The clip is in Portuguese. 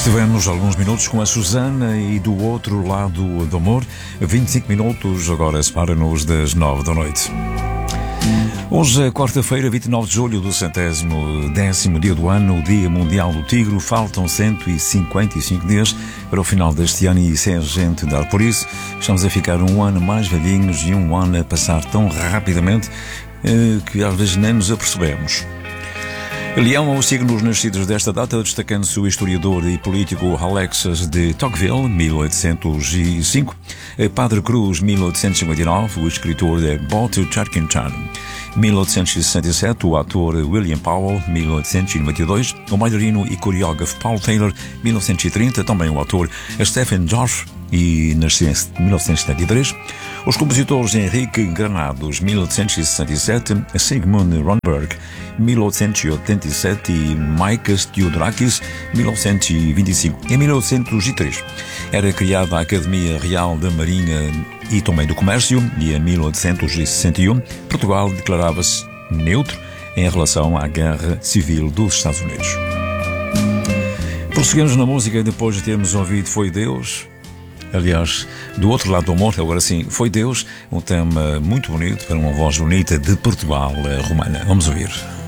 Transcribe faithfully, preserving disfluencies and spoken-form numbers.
Estivemos alguns minutos com a Susana e do outro lado do amor. vinte e cinco minutos agora separa-nos das nove da noite. Hoje é quarta-feira, vinte e nove de julho do centésimo décimo dia do ano, o Dia Mundial do Tigre. Faltam cento e cinquenta e cinco dias para o final deste ano e isso é a gente dar por isso. Estamos a ficar um ano mais velhinhos e um ano a passar tão rapidamente eh, que às vezes nem nos apercebemos. Leão, os signos nascidos desta data, destacando-se o historiador e político Alexis de Tocqueville, mil oitocentos e cinco, Padre Cruz, mil oitocentos e cinquenta e nove, o escritor Botte Churchill, mil oitocentos e sessenta e sete, o ator William Powell, mil oitocentos e noventa e dois, o bailarino e coreógrafo Paul Taylor, mil novecentos e trinta, também o ator Stephen Dorff, e nasceu em mil novecentos e setenta e três, os compositores Henrique Granados, mil oitocentos e sessenta e sete, Sigmund Rundberg, mil oitocentos e oitenta e sete e Mikes Theodorakis, mil novecentos e vinte e cinco. Em mil oitocentos e três era criada a Academia Real da Marinha e também do Comércio e em mil oitocentos e sessenta e um Portugal declarava-se neutro em relação à Guerra Civil dos Estados Unidos. Prosseguimos na música depois de termos ouvido Foi Deus. Aliás, do outro lado do amor, agora sim, Foi Deus, um tema muito bonito para uma voz bonita de Portugal romana. Vamos ouvir.